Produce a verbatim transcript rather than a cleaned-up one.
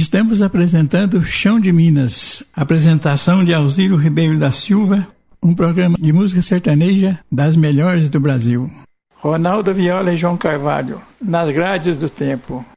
Estamos apresentando Chão de Minas, apresentação de Alziro Ribeiro da Silva, um programa de música sertaneja das melhores do Brasil. Ronaldo Viola e João Carvalho, nas grades do tempo.